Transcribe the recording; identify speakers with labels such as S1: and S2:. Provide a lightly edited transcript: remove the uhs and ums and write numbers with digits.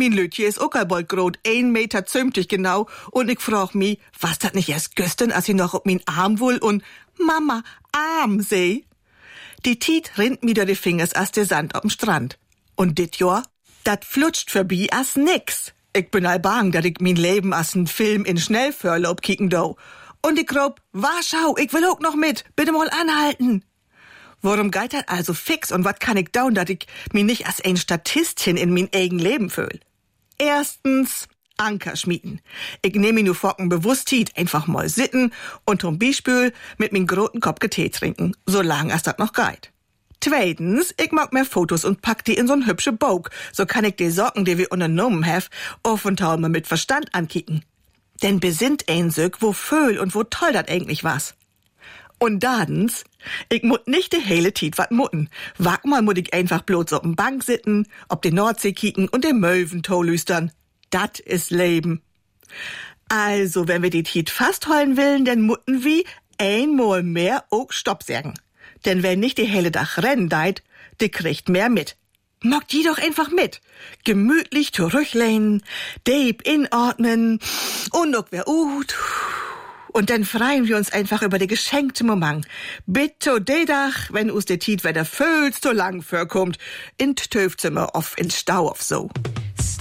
S1: Mein Lütje ist auch bald grot, 1,50 Meter genau, und ich frag mich, was dat nicht erst gestern, als ich noch auf min Arm wohl und Mama, Arm seh? Die Tiet rinnt mir durch die Fingers as der Sand auf'm Strand. Und dit Jahr, dat flutscht vorbei as nix. Ich bin all bang, dat ich mein Leben as n Film in Schnellförlaub kicken do. Und ich glaub, Warschau, ich will auch noch mit, bitte mal anhalten. Worum geht dat also fix und wat kann ich daun, dat ich mich nicht as ein Statistin in mein eigen Leben fühl? Erstens, Anker schmieden. Ich nehme mir nur Focken bewusst Tiet, einfach mal sitten und zum Beispiel mit min groten Kopf Tee trinken, solange as dat noch geht. Zweitens, ich mag mehr Fotos und pack die in so'n hübsche Bog, so kann ich die Socken, die wir unternommen have, offental mal mit Verstand ankicken. Denn besinnt ein Söck, wo föhl und wo toll dat eigentlich was. Und dadens, ich mut nicht de hele Tiet wat mutten. Wag mal mut ich einfach bloß auf'n Bank sitten, ob die Nordsee kicken und den Möwen lüstern. Dat is Leben. Also, wenn wir die Tiet fast holen willen, dann mutten wie einmal mehr auch Stopp sagen. Denn wenn nicht die helle Dach rennen deit, die kriegt mehr mit. Mag die doch einfach mit. Gemütlich zurücklehnen, deep inatmen und auch wer und dann freuen wir uns einfach über die geschenkte Moment. Bitte de Dach, wenn us de Tiet wieder füllst, so lang vorkommt, in Töfzimmer auf in Stau auf so.